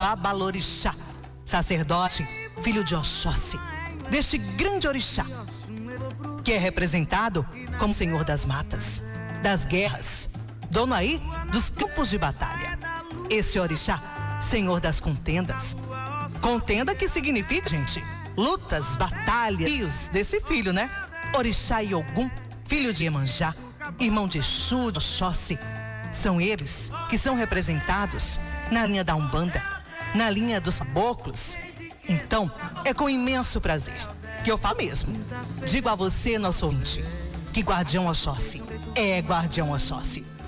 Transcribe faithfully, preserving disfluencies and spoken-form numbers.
Babalorixá, sacerdote, filho de Oxóssi, deste grande orixá, que é representado como Senhor das matas, das guerras, dono aí dos campos de batalha. Esse orixá, Senhor das contendas. Contenda que significa, gente, lutas, batalhas, rios desse filho, né? Orixá e Ogum, filho de Iemanjá, irmão de Exu, de Oxóssi. São eles que são representados na linha da Umbanda, na linha dos caboclos. Então, é com imenso prazer que eu falo mesmo. Digo a você, nosso ouvinte, que Guardião Oxóssi é Guardião Oxóssi.